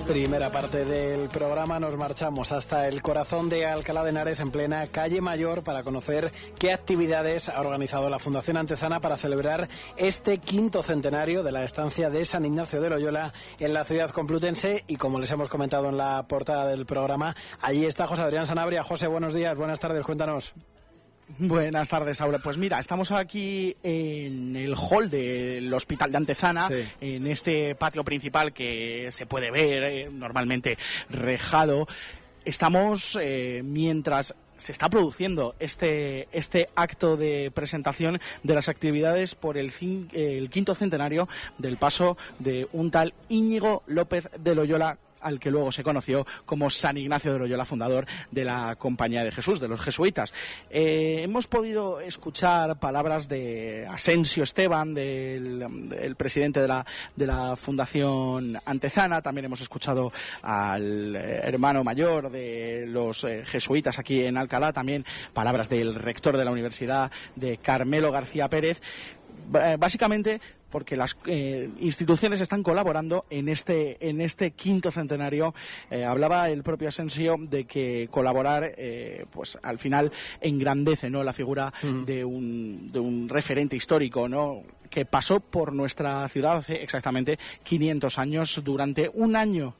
Primera parte del programa, nos marchamos hasta el corazón de Alcalá de Henares, en plena calle Mayor, para conocer qué actividades ha organizado la Fundación Antezana para celebrar este 5º centenario de la estancia de San Ignacio de Loyola en la ciudad complutense. Y como les hemos comentado en la portada del programa, allí está José Adrián Sanabria. José, buenos días, buenas tardes, cuéntanos. Buenas tardes, Saúl. Pues mira, estamos aquí en el hall del Hospital de Antezana, sí, en este patio principal que se puede ver normalmente rejado. Estamos mientras se está produciendo este acto de presentación de las actividades por el 5º centenario del paso de un tal Íñigo López de Loyola, al que luego se conoció como San Ignacio de Loyola, fundador de la Compañía de Jesús, de los jesuitas. Hemos podido escuchar palabras de Asensio Esteban, del presidente de la Fundación Antezana. También hemos escuchado al hermano mayor de los jesuitas aquí en Alcalá, también palabras del rector de la universidad, de Carmelo García Pérez. Básicamente porque las instituciones están colaborando en este 5º centenario. Hablaba el propio Asensio de que colaborar, pues al final engrandece, ¿no?, la figura de un referente histórico, ¿no?, que pasó por nuestra ciudad hace exactamente 500 años. Durante un año,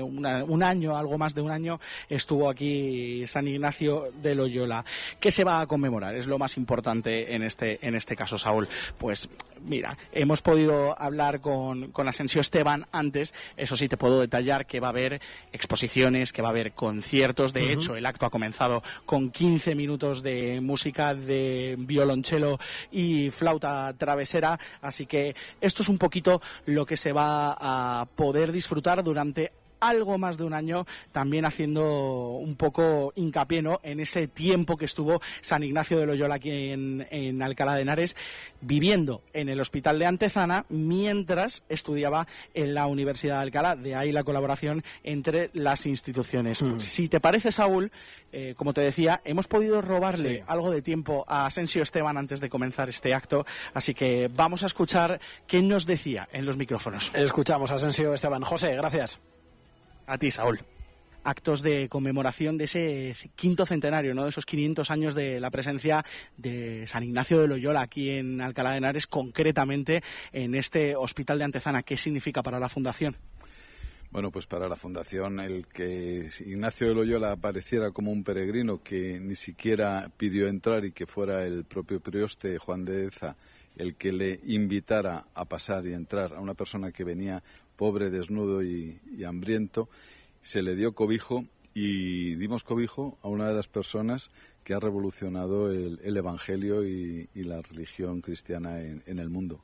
algo más de un año, estuvo aquí San Ignacio de Loyola. ¿Qué se va a conmemorar? Es lo más importante en este caso, Saúl. Pues mira, hemos podido hablar con Asensio Esteban antes. Eso sí, te puedo detallar que va a haber exposiciones, que va a haber conciertos. De hecho, el acto ha comenzado con 15 minutos de música de violonchelo y flauta travesera. Así que esto es un poquito lo que se va a poder disfrutar durante algo más de un año, también haciendo un poco hincapié, ¿no?, en ese tiempo que estuvo San Ignacio de Loyola aquí en Alcalá de Henares, viviendo en el Hospital de Antezana mientras estudiaba en la Universidad de Alcalá. De ahí la colaboración entre las instituciones. Si te parece, Saúl, como te decía, hemos podido robarle algo de tiempo a Asensio Esteban antes de comenzar este acto, así que vamos a escuchar qué nos decía en los micrófonos. Escuchamos a Asensio Esteban. José, gracias. A ti, Saúl. Actos de conmemoración de ese 5º centenario, ¿no?, de esos 500 años de la presencia de San Ignacio de Loyola aquí en Alcalá de Henares, concretamente en este Hospital de Antezana. ¿Qué significa para la Fundación? Bueno, pues para la Fundación el que Ignacio de Loyola apareciera como un peregrino que ni siquiera pidió entrar y que fuera el propio prioste Juan de Deza el que le invitara a pasar y entrar a una persona que venía pobre, desnudo y hambriento, se le dio cobijo y dimos cobijo a una de las personas que ha revolucionado el Evangelio y la religión cristiana en el mundo.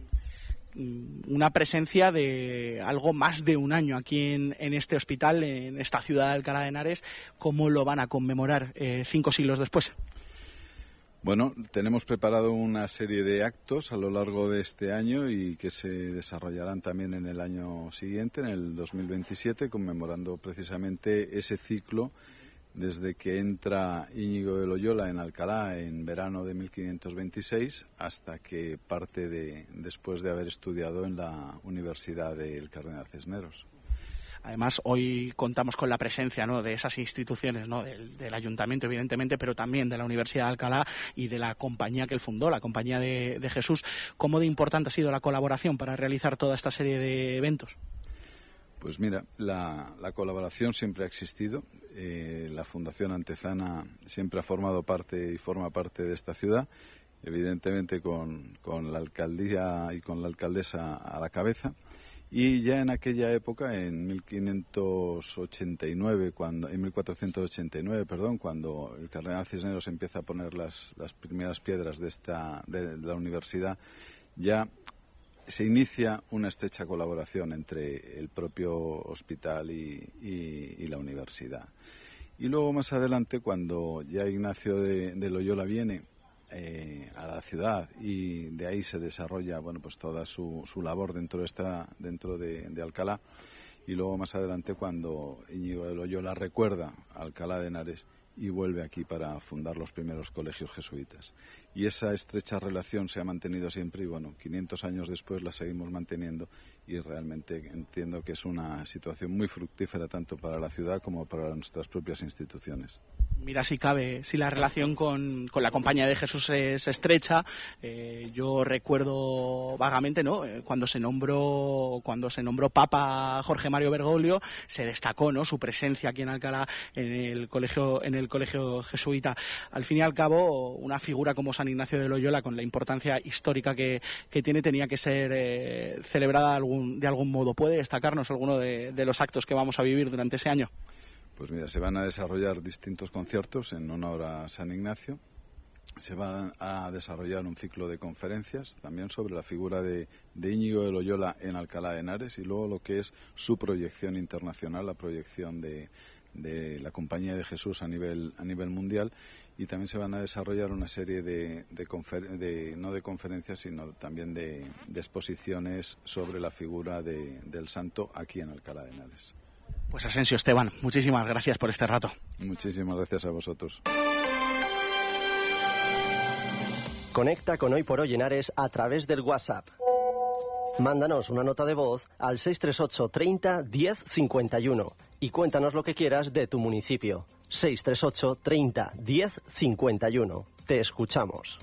Una presencia de algo más de un año aquí en este hospital, en esta ciudad de Alcalá de Henares. ¿Cómo lo van a conmemorar 5 siglos después? Bueno, tenemos preparado una serie de actos a lo largo de este año y que se desarrollarán también en el año siguiente, en el 2027, conmemorando precisamente ese ciclo desde que entra Íñigo de Loyola en Alcalá en verano de 1526 hasta que parte después de haber estudiado en la Universidad del Cardenal Cisneros. Además, hoy contamos con la presencia, ¿no?, de esas instituciones, ¿no?, del ayuntamiento, evidentemente, pero también de la Universidad de Alcalá y de la compañía que él fundó, la Compañía de Jesús. ¿Cómo de importante ha sido la colaboración para realizar toda esta serie de eventos? Pues mira, la colaboración siempre ha existido. La Fundación Antezana siempre ha formado parte y forma parte de esta ciudad, evidentemente con la alcaldía y con la alcaldesa a la cabeza. Y ya en aquella época, en 1489, cuando el Cardenal Cisneros empieza a poner las primeras piedras de la universidad, ya se inicia una estrecha colaboración entre el propio hospital y la universidad. Y luego más adelante, cuando ya Ignacio de Loyola viene a la ciudad y de ahí se desarrolla, bueno, pues toda su labor dentro de Alcalá, y luego más adelante cuando Íñigo de Loyola recuerda a Alcalá de Henares y vuelve aquí para fundar los primeros colegios jesuitas. Y esa estrecha relación se ha mantenido siempre y, bueno, 500 años después la seguimos manteniendo y realmente entiendo que es una situación muy fructífera tanto para la ciudad como para nuestras propias instituciones. Mira, si cabe, si la relación con la Compañía de Jesús es estrecha. Yo recuerdo vagamente, ¿no? Cuando se nombró Papa Jorge Mario Bergoglio, se destacó, ¿no?, su presencia aquí en Alcalá en el colegio jesuita. Al fin y al cabo, una figura como San Ignacio de Loyola, con la importancia histórica que tiene, tenía que ser celebrada de algún modo. ¿Puede destacarnos alguno de los actos que vamos a vivir durante ese año? Pues mira, se van a desarrollar distintos conciertos en honor a San Ignacio. Se va a desarrollar un ciclo de conferencias también sobre la figura de Íñigo de Loyola en Alcalá de Henares y luego lo que es su proyección internacional, la proyección de la Compañía de Jesús a nivel mundial. Y también se van a desarrollar una serie no de conferencias, sino también de exposiciones sobre la figura del santo aquí en Alcalá de Henares. Pues Asensio, Esteban, muchísimas gracias por este rato. Muchísimas gracias a vosotros. Conecta con Hoy por Hoy Henares a través del WhatsApp. Mándanos una nota de voz al 638 30 10 51 y cuéntanos lo que quieras de tu municipio. 638 30 10 51. Te escuchamos.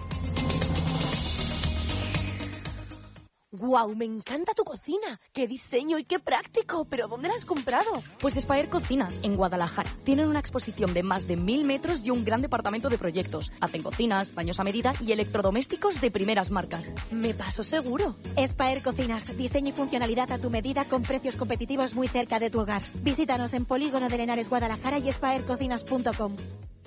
¡Guau! Me encanta tu cocina. ¡Qué diseño y qué práctico! ¿Pero dónde la has comprado? Pues Spaer Cocinas, en Guadalajara. Tienen una exposición de más de 1000 metros y un gran departamento de proyectos. Hacen cocinas, baños a medida y electrodomésticos de primeras marcas. Me paso seguro. Spaer Cocinas, diseño y funcionalidad a tu medida con precios competitivos muy cerca de tu hogar. Visítanos en Polígono de Henares, Guadalajara y spaercocinas.com.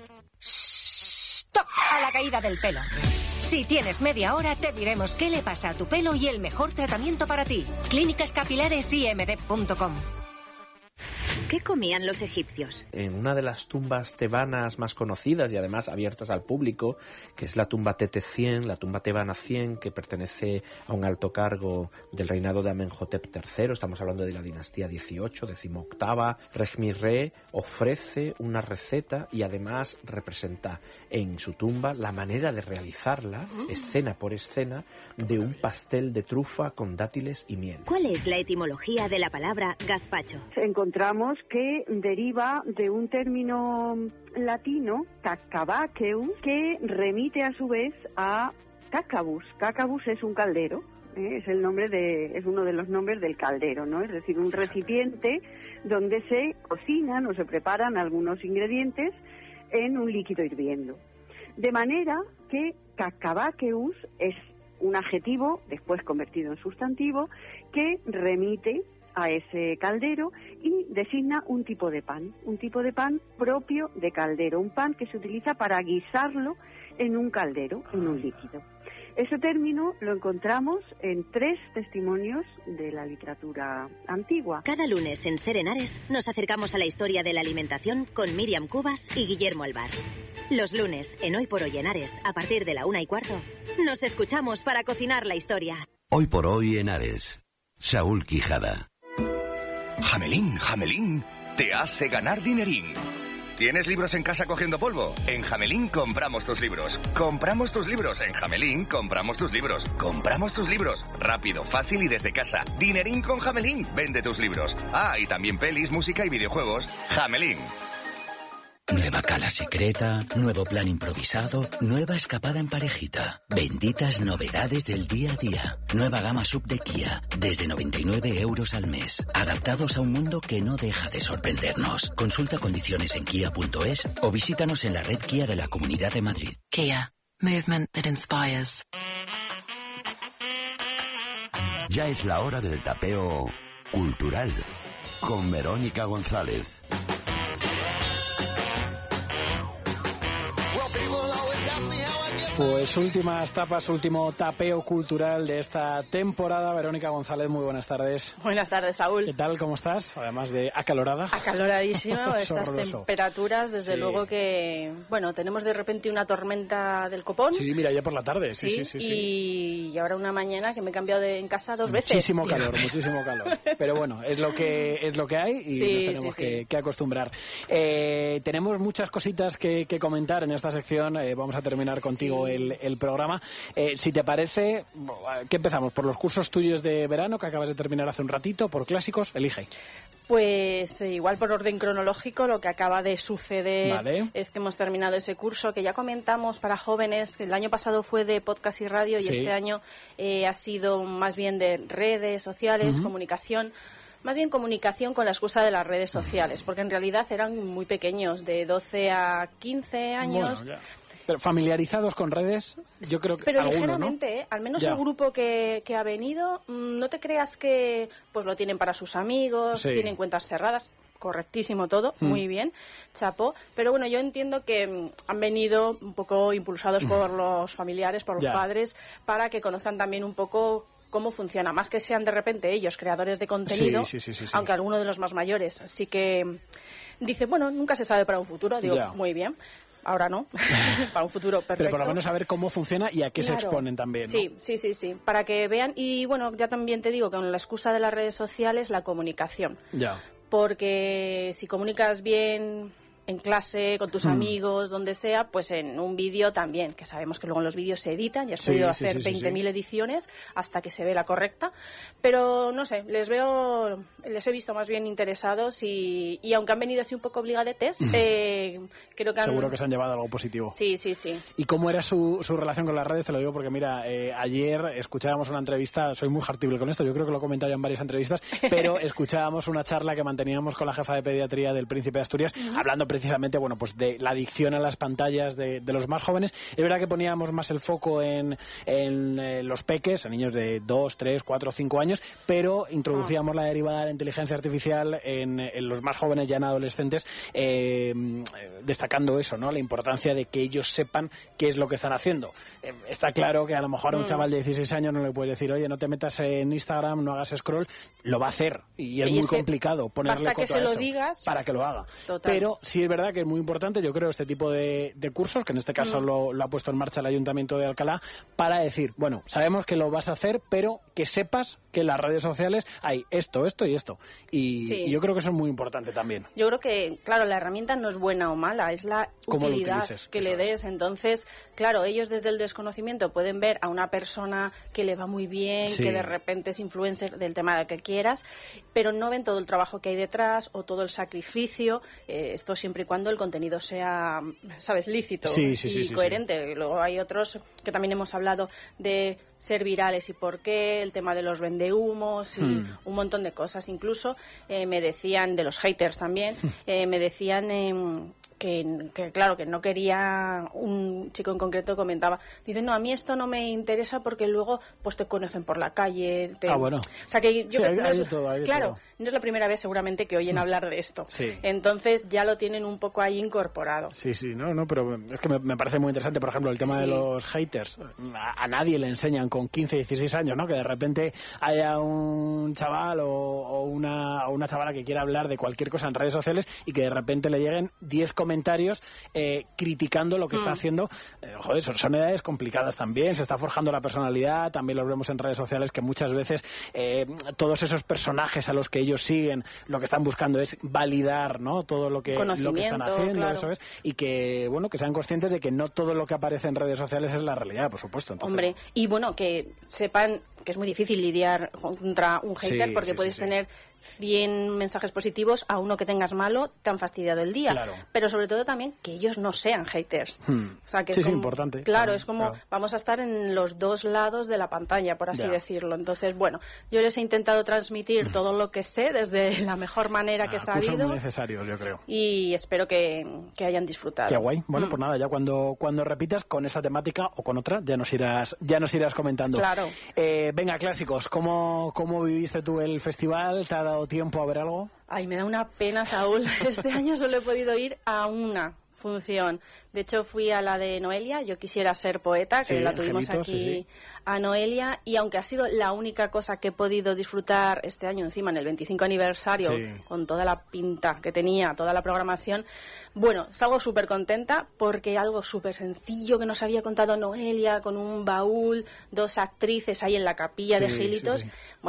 ¡Stop! A la caída del pelo. Si tienes media hora, te diremos qué le pasa a tu pelo y el mejor tratamiento para ti. clínicascapilaresimd.com. ¿Qué comían los egipcios? En una de las tumbas tebanas más conocidas y además abiertas al público, que es la tumba Tete 100, la tumba tebana 100, que pertenece a un alto cargo del reinado de Amenhotep III, estamos hablando de la dinastía 18, 18ª, Regmi-Re ofrece una receta y además representa en su tumba la manera de realizarla, escena por escena, de un pastel de trufa con dátiles y miel. ¿Cuál es la etimología de la palabra gazpacho? Encontramos que deriva de un término latino, cacabaceus, que remite a su vez a cacabus. Cacabus es un caldero, es uno de los nombres del caldero, ¿no? Es decir, un recipiente donde se cocinan o se preparan algunos ingredientes en un líquido hirviendo. De manera que cacabaceus es un adjetivo, después convertido en sustantivo, que remite a ese caldero y designa un tipo de pan propio de caldero, un pan que se utiliza para guisarlo en un caldero, en un líquido. Ese término lo encontramos en 3 testimonios de la literatura antigua. Cada lunes en Ser Henares nos acercamos a la historia de la alimentación con Míriam Cubas y Guillermo Alvar. Los lunes, en Hoy por Hoy Henares, a partir de la 1:15, nos escuchamos para cocinar la historia. Hoy por Hoy Henares, Saúl Quijada. Jamelín, Jamelín, te hace ganar dinerín. ¿Tienes libros en casa cogiendo polvo? En Jamelín compramos tus libros. Compramos tus libros. En Jamelín compramos tus libros. Compramos tus libros. Rápido, fácil y desde casa. Dinerín con Jamelín. Vende tus libros. Ah, y también pelis, música y videojuegos. Jamelín. Nueva cala secreta, nuevo plan improvisado, nueva escapada en parejita. Benditas novedades del día a día. Nueva gama sub de Kia, desde 99 euros al mes. Adaptados a un mundo que no deja de sorprendernos. Consulta condiciones en kia.es o visítanos en la red Kia de la Comunidad de Madrid. Kia, movement that inspires. Ya es la hora del tapeo cultural con Verónica González. Pues últimas tapas, último tapeo cultural de esta temporada. Verónica González, muy buenas tardes. Buenas tardes, Saúl. ¿Qué tal? ¿Cómo estás? Además de acalorada. Acaloradísima. Estas temperaturas, desde luego que... Bueno, tenemos de repente una tormenta del copón. Sí, mira, ya por la tarde. Sí. Y ahora una mañana que me he cambiado en casa 2 veces. Muchísimo calor. Pero bueno, es lo que hay y nos tenemos que acostumbrar. Tenemos muchas cositas que comentar en esta sección. Vamos a terminar contigo el programa. Si te parece, ¿qué empezamos? ¿Por los cursos tuyos de verano que acabas de terminar hace un ratito? ¿Por clásicos? Elige. Pues igual por orden cronológico, lo que acaba de suceder es que hemos terminado ese curso que ya comentamos para jóvenes, que el año pasado fue de podcast y radio y este año ha sido más bien de redes sociales, comunicación. Más bien comunicación con la excusa de las redes sociales, porque en realidad eran muy pequeños, de 12 a 15 años. Bueno, pero familiarizados con redes, yo creo que pero algunos, ligeramente, ¿no? Al menos el grupo que ha venido, no te creas que pues lo tienen para sus amigos, tienen cuentas cerradas. Correctísimo todo, muy bien, chapó. Pero bueno, yo entiendo que han venido un poco impulsados por los familiares, por los padres, para que conozcan también un poco cómo funciona, más que sean de repente ellos creadores de contenido, aunque alguno de los más mayores sí que dice, bueno, nunca se sabe para un futuro, digo, muy bien. Ahora no, para un futuro perfecto. Pero por lo menos saber cómo funciona y a qué se exponen también, ¿no? Sí, para que vean. Y bueno, ya también te digo que con la excusa de las redes sociales, la comunicación. Porque si comunicas bien en clase, con tus amigos, donde sea, pues en un vídeo también, que sabemos que luego en los vídeos se editan, ya has podido hacer 20.000 ediciones hasta que se ve la correcta, pero no sé, les he visto más bien interesados y aunque han venido así un poco obligadetes, creo que seguro que se han llevado algo positivo. Sí. ¿Y cómo era su relación con las redes? Te lo digo porque, mira, ayer escuchábamos una entrevista, soy muy hartible con esto, yo creo que lo he comentado ya en varias entrevistas, pero escuchábamos una charla que manteníamos con la jefa de pediatría del Príncipe de Asturias, hablando precisamente, bueno, pues de la adicción a las pantallas de los más jóvenes. Es verdad que poníamos más el foco en los peques, en niños de 2, 3, 4, 5 años, pero introducíamos la derivada de la inteligencia artificial en los más jóvenes, ya en adolescentes, destacando eso, ¿no? La importancia de que ellos sepan qué es lo que están haciendo. Está claro que a lo mejor a un chaval de 16 años no le puedes decir, oye, no te metas en Instagram, no hagas scroll, lo va a hacer y es muy complicado ponerle coto a eso, digas para que lo haga. Total. Pero sí es verdad que es muy importante, yo creo, este tipo de cursos, que en este caso lo ha puesto en marcha el Ayuntamiento de Alcalá, para decir, bueno, sabemos que lo vas a hacer, pero que sepas que en las redes sociales hay esto y esto. Y yo creo que eso es muy importante también. Yo creo que, claro, la herramienta no es buena o mala, es la utilidad que le des. Entonces, claro, ellos desde el desconocimiento pueden ver a una persona que le va muy bien, que de repente es influencer del tema que quieras, pero no ven todo el trabajo que hay detrás o todo el sacrificio, esto siempre y cuando el contenido sea, ¿sabes?, lícito y coherente. Luego hay otros que también hemos hablado de ser virales y por qué, el tema de los vendehumos y un montón de cosas. Incluso me decían, de los haters también, me decían que claro, que no quería, un chico en concreto comentaba, dice, no, a mí esto no me interesa porque luego pues te conocen por la calle. Bueno. O sea que yo creo que claro, no es la primera vez seguramente que oyen hablar de esto. Entonces ya lo tienen un poco ahí incorporado. No, pero es que me parece muy interesante, por ejemplo, el tema de los haters. A nadie le enseñan con 15, 16 años, ¿no? Que de repente haya un chaval o una chavala que quiera hablar de cualquier cosa en redes sociales y que de repente le lleguen 10 comentarios criticando lo que está haciendo. Joder, son edades complicadas también, se está forjando la personalidad, también lo vemos en redes sociales que muchas veces todos esos personajes a los que ellos siguen, lo que están buscando es validar, ¿no?, todo lo que están haciendo, eso es, y que, bueno, que sean conscientes de que no todo lo que aparece en redes sociales es la realidad, por supuesto. Entonces, hombre, y bueno, que sepan que es muy difícil lidiar contra un hater porque puedes tener 100 mensajes positivos a uno que tengas malo, te han fastidiado el día. Pero sobre todo también que ellos no sean haters. O sea, que es importante. Claro, es como vamos a estar en los dos lados de la pantalla, por así decirlo. Entonces, bueno, yo les he intentado transmitir todo lo que sé desde la mejor manera que he sabido. Son muy necesarios, yo creo. Y espero que hayan disfrutado. Qué guay. Bueno, pues nada, ya cuando repitas con esta temática o con otra, ya nos irás comentando. Claro. Venga, clásicos, ¿cómo viviste tú el festival? ¿Te ha dado tiempo a ver algo? Ay, me da una pena, Saúl. Este año solo he podido ir a una función. De hecho, fui a la de Noelia, Yo quisiera ser poeta, que la tuvimos aquí a Noelia, y aunque ha sido la única cosa que he podido disfrutar este año, encima en el 25 aniversario, con toda la pinta que tenía, toda la programación, bueno, salgo súper contenta porque algo súper sencillo que nos había contado Noelia, con un baúl, 2 actrices ahí en la capilla de Gilitos, bueno,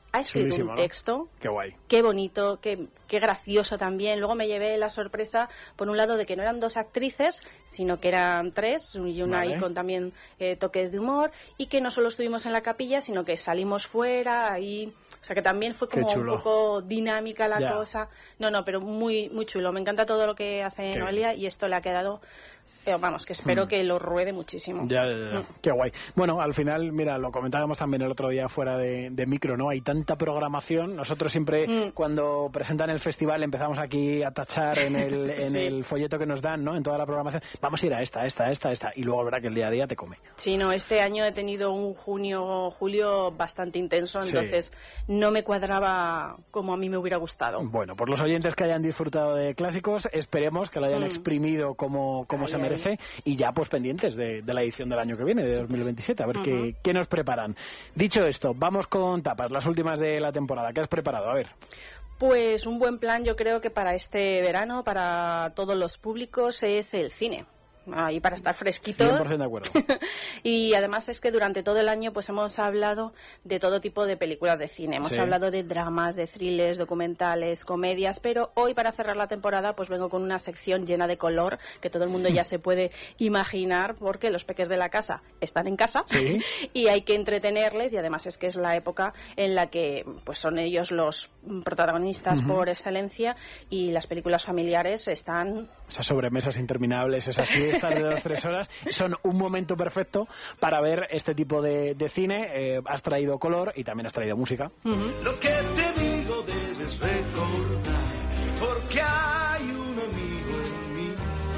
ha escrito un texto. ¿No? Qué guay. Qué bonito, qué gracioso también. Luego me llevé la sorpresa, por un lado, de que no eran 2 actrices, sino que eran 3, y una ahí con también toques de humor, y que no solo estuvimos en la capilla, sino que salimos fuera, ahí... O sea, que también fue como un poco dinámica la cosa. No, pero muy, muy chulo. Me encanta todo lo que hace Noelia, y esto le ha quedado... Vamos, que espero que lo ruede muchísimo. Ya. Qué guay. Bueno, al final, mira, lo comentábamos también el otro día fuera de micro, ¿no? Hay tanta programación. Nosotros siempre, cuando presentan el festival, empezamos aquí a tachar en el folleto que nos dan, ¿no? En toda la programación. Vamos a ir a esta. Y luego, verdad, que el día a día te come. Sí, no, este año he tenido un julio bastante intenso, entonces no me cuadraba como a mí me hubiera gustado. Bueno, por los oyentes que hayan disfrutado de clásicos, esperemos que lo hayan exprimido como se merece. Y ya pues pendientes de la edición del año que viene, de 2027, a ver qué nos preparan. Dicho esto, vamos con tapas, las últimas de la temporada. ¿Qué has preparado? A ver. Pues un buen plan, yo creo que para este verano, para todos los públicos, es el cine. Ahí para estar fresquitos. 100% de acuerdo. Y además es que durante todo el año pues hemos hablado de todo tipo de películas de cine. Hemos hablado de dramas, de thrillers, documentales, comedias, pero hoy para cerrar la temporada pues vengo con una sección llena de color que todo el mundo ya se puede imaginar, porque los peques de la casa están en casa y hay que entretenerles, y además es que es la época en la que pues son ellos los protagonistas por excelencia, y las películas familiares están... Esas sobremesas interminables, esas siestas de 2-3 horas, son un momento perfecto para ver este tipo de cine. Has traído color y también has traído música. Lo que te digo debes recordar, porque hay un amigo en mí.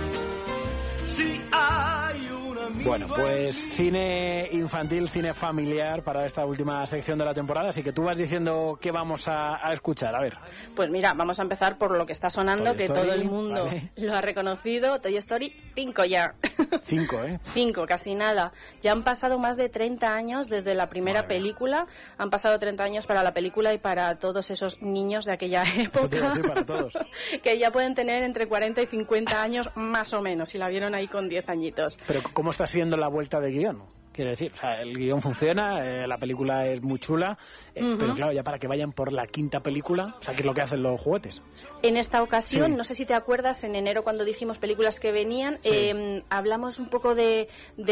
Sí, hay un amigo. Bueno, pues cine infantil, cine familiar para esta última sección de la temporada, así que tú vas diciendo qué vamos a escuchar, a ver. Pues mira, vamos a empezar por lo que está sonando, que todo el mundo lo ha reconocido. Toy Story 5 ya. 5, 5, casi nada. Ya han pasado más de 30 años desde la primera película. Han pasado 30 años para la película y para todos esos niños de aquella época. Eso te iba a decir, para todos. Que ya pueden tener entre 40 y 50 años más o menos, si la vieron ahí con 10 añitos. Pero ¿cómo está siendo la vuelta de guión? Quiero decir, o sea, el guión funciona, la película es muy chula, pero claro, ya para que vayan por la 5ª película, o sea, ¿qué es lo que hacen los juguetes? En esta ocasión, no sé si te acuerdas, en enero cuando dijimos películas que venían, hablamos un poco de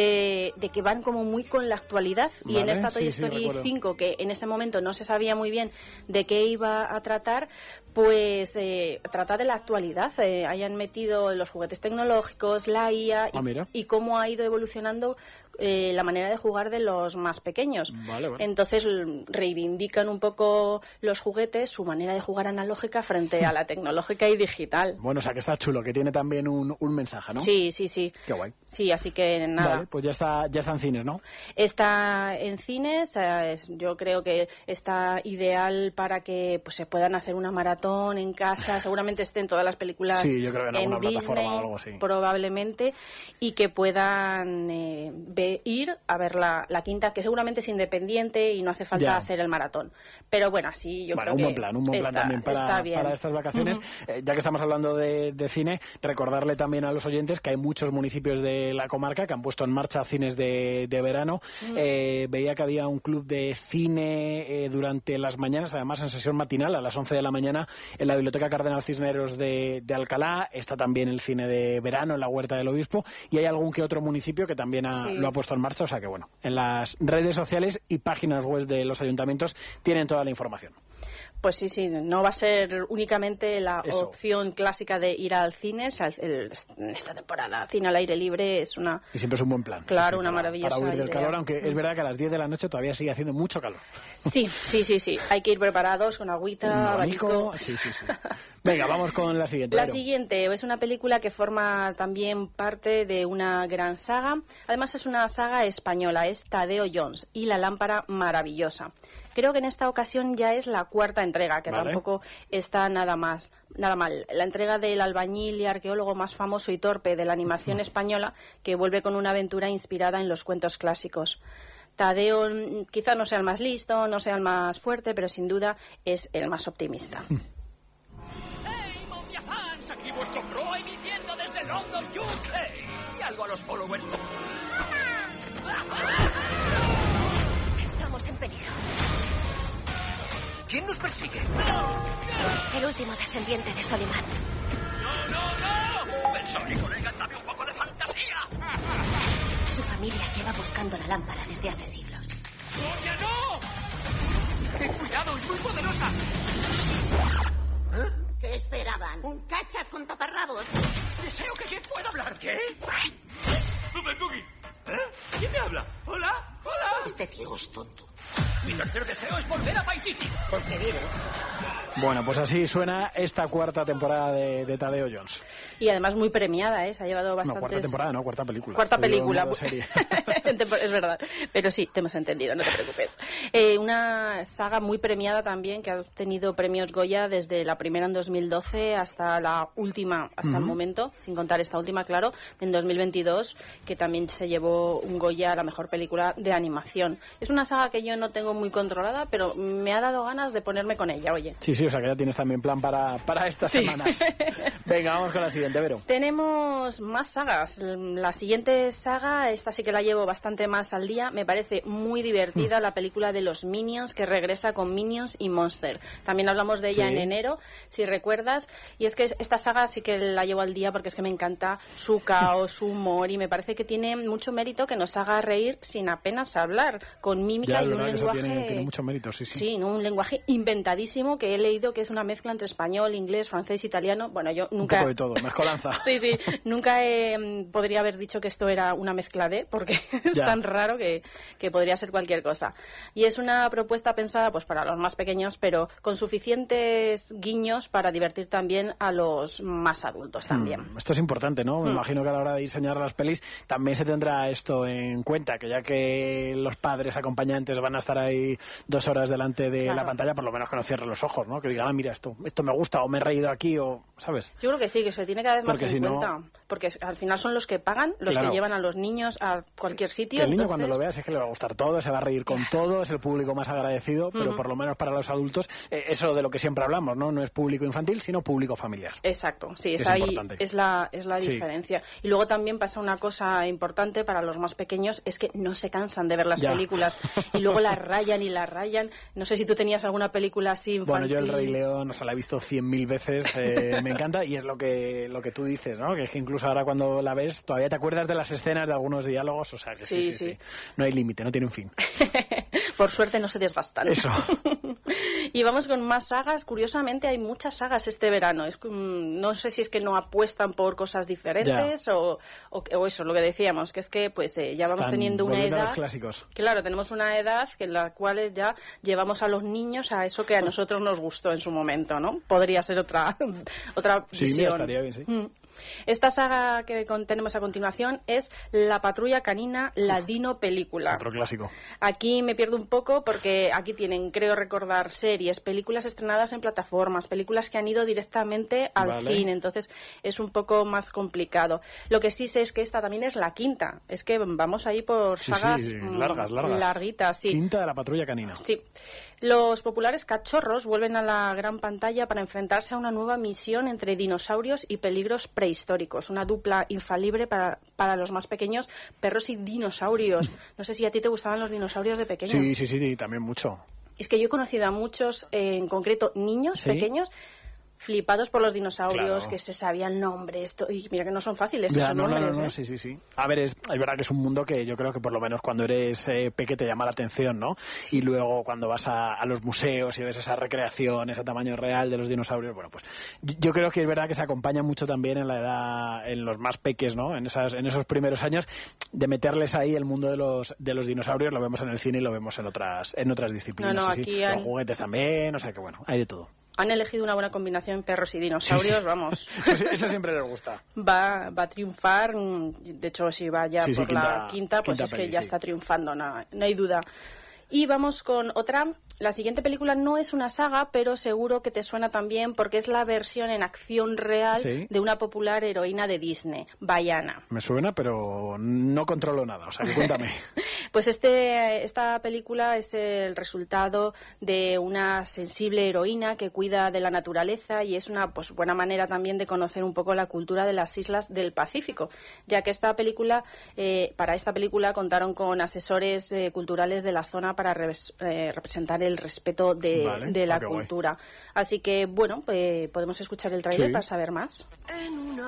que van como muy con la actualidad, y en esta Toy Story 5, que en ese momento no se sabía muy bien de qué iba a tratar, pues trata de la actualidad. Hayan metido los juguetes tecnológicos, la IA y cómo ha ido evolucionando la manera de jugar de los más pequeños. Vale. Entonces reivindican un poco los juguetes, su manera de jugar analógica frente a la tecnológica y digital. Bueno, o sea que está chulo, que tiene también un mensaje, ¿no? Sí. Qué guay. Sí, así que nada. Vale, pues ya está en cines, ¿no? Está en cines, yo creo que está ideal para que pues se puedan hacer una maratón en casa, seguramente estén todas las películas yo creo que en Disney, plataforma o algo así. Probablemente, y que puedan ir a ver la 5ª, que seguramente es independiente y no hace falta hacer el maratón. Pero bueno, así yo creo que un buen plan también para estas vacaciones. Ya que estamos hablando de cine, recordarle también a los oyentes que hay muchos municipios de la comarca que han puesto en marcha cines de verano. Veía que había un club de cine durante las mañanas, además en sesión matinal a las 11 de la mañana en la Biblioteca Cardenal Cisneros de Alcalá. Está también el cine de verano en la Huerta del Obispo, y hay algún que otro municipio que también lo ha puesto en marcha, o sea que bueno, en las redes sociales y páginas web de los ayuntamientos tienen toda la información. Pues sí, no va a ser únicamente la opción clásica de ir al cine. En esta temporada, cine al aire libre es una... Y siempre es un buen plan. Claro, una maravillosa para huir del idea. calor, aunque es verdad que a las 10 de la noche todavía sigue haciendo mucho calor. Sí. Hay que ir preparados con agüita, abanico. Sí. Venga, vamos con la siguiente. La siguiente es una película que forma también parte de una gran saga. Además es una saga española, es Tadeo Jones y la lámpara maravillosa. Creo que en esta ocasión ya es la 4ª entrega, que tampoco está nada mal. La entrega del albañil y arqueólogo más famoso y torpe de la animación española, que vuelve con una aventura inspirada en los cuentos clásicos. Tadeo quizá no sea el más listo, no sea el más fuerte, pero sin duda es el más optimista. ¡Hey, momia fans! Aquí vuestro pro emitiendo desde London, UK. Y algo a los followers. Estamos en peligro. ¿Quién nos persigue? El último descendiente de Soliman. ¡No! Pensaba que colega, dame un poco de fantasía. Su familia lleva buscando la lámpara desde hace siglos. ¡Oye, no! ¡Ten cuidado, es muy poderosa! ¿Qué esperaban? ¿Un cachas con taparrabos? Deseo que quien pueda hablar. ¿Qué? Cookie. ¿Quién me habla? ¿Hola? ¿Hola? Este tío es tonto. Mi tercer deseo es volver a Paititi. Porque vive. Bueno, pues así suena esta cuarta temporada de Tadeo Jones. Y además muy premiada, ¿eh? Se ha llevado bastantes... No, cuarta temporada, no, cuarta película. Cuarta película. Es verdad. Pero sí, te hemos entendido, no te preocupes. Una saga muy premiada también, que ha obtenido premios Goya desde la primera en 2012 hasta la última, hasta el momento, sin contar esta última, claro, en 2022, que también se llevó un Goya a la mejor película de animación. Es una saga que yo no tengo muy controlada, pero me ha dado ganas de ponerme con ella, oye. Sí, o sea que ya tienes también plan para estas semanas. Venga, vamos con la siguiente, Vero. Tenemos más sagas. La siguiente saga, esta sí que la llevo bastante más al día. Me parece muy divertida la película de los Minions, que regresa con Minions y Monster. También hablamos de ella en enero, si recuerdas. Y es que esta saga sí que la llevo al día porque es que me encanta su caos, su humor, y me parece que tiene mucho mérito que nos haga reír sin apenas hablar, con mímica y un lenguaje... Tiene mucho mérito, sí. Sí, ¿no? Un lenguaje inventadísimo que he leído que es una mezcla entre español, inglés, francés, italiano. Bueno, yo nunca... Un poco de todo, mezcolanza. Sí, nunca podría haber dicho que esto era una mezcla de, porque es tan raro que podría ser cualquier cosa. Y es una propuesta pensada pues para los más pequeños, pero con suficientes guiños para divertir también a los más adultos también. Esto es importante, ¿no? Me imagino que a la hora de diseñar las pelis también se tendrá esto en cuenta, que ya que los padres acompañantes van a estar ahí 2 horas delante de la pantalla, por lo menos que no cierren los ojos, ¿no? Que digan, mira, esto me gusta, o me he reído aquí, o, ¿sabes? Yo creo que sí, que se tiene cada vez más en cuenta. Porque al final son los que pagan, los que llevan a los niños a cualquier sitio. Que el niño cuando lo veas es que le va a gustar todo, se va a reír con todo, es el público más agradecido, pero por lo menos para los adultos, eso de lo que siempre hablamos, ¿no? No es público infantil, sino público familiar. Exacto, sí, es la diferencia. Y luego también pasa una cosa importante para los más pequeños, es que no se cansan de ver las películas y luego las rayan y las rayan. No sé si tú tenías alguna película así infantil. Bueno, yo El Rey León, la he visto 100.000 veces, me encanta, y es lo que tú dices, ¿no? Que es que incluso ahora cuando la ves todavía te acuerdas de las escenas, de algunos diálogos, o sea que sí. No hay límite, no tiene un fin. Por suerte no se desgastan. Eso. Y vamos con más sagas. Curiosamente hay muchas sagas este verano. No sé si es que no apuestan por cosas diferentes o eso, lo que decíamos, que es que pues ya vamos teniendo una edad. Los clásicos. Claro, tenemos una edad en la cual ya llevamos a los niños a eso que a nosotros nos gustó en su momento, ¿no? Podría ser otra visión. Sí, estaría bien, sí. Esta saga que tenemos a continuación es La Patrulla Canina, la Dino película. Otro clásico. Aquí me pierdo un poco porque aquí tienen, creo recordar, series, películas estrenadas en plataformas, películas que han ido directamente al cine, entonces es un poco más complicado. Lo que sí sé es que esta también es la quinta, es que vamos ahí por sagas largas. Larguitas, sí. Quinta de La Patrulla Canina. Sí. Los populares cachorros vuelven a la gran pantalla para enfrentarse a una nueva misión entre dinosaurios y peligros prehistóricos. Una dupla infalible para los más pequeños, perros y dinosaurios. No sé si a ti te gustaban los dinosaurios de pequeño. Sí, también mucho. Es que yo he conocido a muchos, en concreto niños pequeños, flipados por los dinosaurios, que se sabían nombres, y mira que no son fáciles esos nombres. No, sí. A ver, es verdad que es un mundo que yo creo que por lo menos cuando eres peque te llama la atención, ¿no? Sí. Y luego cuando vas a los museos y ves esa recreación, ese tamaño real de los dinosaurios, bueno, pues yo creo que es verdad que se acompaña mucho también en la edad, en los más peques, ¿no? En esos primeros años, de meterles ahí el mundo de los dinosaurios, lo vemos en el cine y lo vemos en otras disciplinas. Aquí los juguetes también, o sea que bueno, hay de todo. Han elegido una buena combinación, perros y dinosaurios, vamos. Eso siempre les gusta. Va a triunfar, de hecho si va ya por la quinta, pues es que ya está triunfando, no hay duda. Y vamos con otra. La siguiente película no es una saga, pero seguro que te suena también porque es la versión en acción real de una popular heroína de Disney, Vaiana. Me suena, pero no controlo nada, o sea, que cuéntame. Pues esta película es el resultado de una sensible heroína que cuida de la naturaleza y es una buena manera también de conocer un poco la cultura de las islas del Pacífico, ya que para esta película contaron con asesores culturales de la zona para representar el respeto de la cultura. Así que, bueno, podemos escuchar el tráiler para saber más. En una